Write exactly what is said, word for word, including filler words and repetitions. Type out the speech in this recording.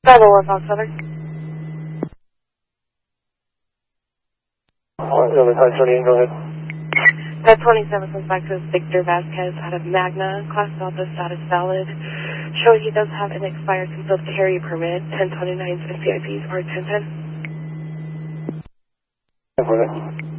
Bravo one Fox seven. Alright, November five twenty-eight, go ahead. That twenty-seven comes back to Victor Vasquez out of Magna, class Delta, status valid. Showing he does have an expired concealed carry permit, ten twenty-nines and C I Ps are ten ten. ten four.